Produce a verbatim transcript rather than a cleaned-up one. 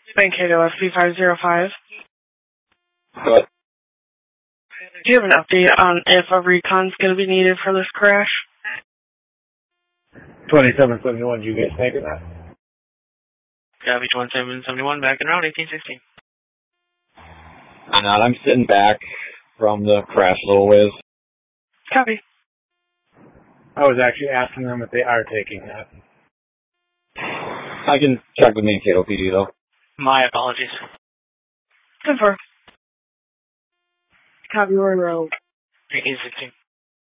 Mankato S P five zero five. What? Do you have an update on if a recon's going to be needed for this crash? twenty-seven seventy-one, you get taken that? Copy twenty-seven seventy-one, back in route eighteen sixteen. I'm not, I'm sitting back from the crash little whiz. Copy. I was actually asking them if they are taking that. I can check with Mankato P D though. My apologies. Confirm. Copy, we're in route. eighteen sixteen.